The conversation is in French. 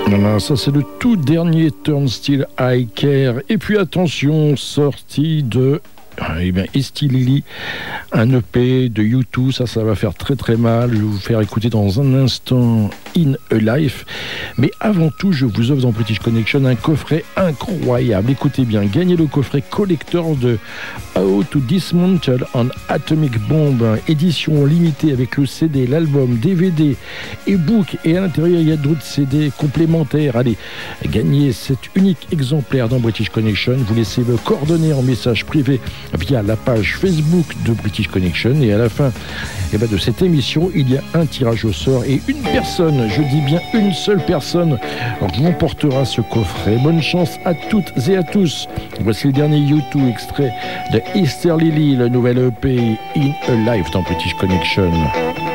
Voilà, ça c'est le tout dernier Turnstile I Care. Et puis attention, sortie de Esti Lily, un EP de U2, ça va faire très très mal. Je vais vous faire écouter dans un instant In a Life, mais avant tout je vous offre dans British Connection un coffret incroyable. Écoutez bien, gagnez le coffret collector de How to Dismantle an Atomic Bomb, édition limitée avec le CD, l'album, DVD, e-book, et à l'intérieur il y a d'autres CD complémentaires. Allez, gagnez cet unique exemplaire dans British Connection. Vous laissez vos coordonnées en message privé via la page Facebook de British Connection, et à la fin de cette émission il y a un tirage au sort et une personne, je dis bien une seule personne, remportera ce coffret. Bonne chance à toutes et à tous. Voici le dernier U2 extrait de Easter Lily, le nouvel EP In a Life dans British Connection.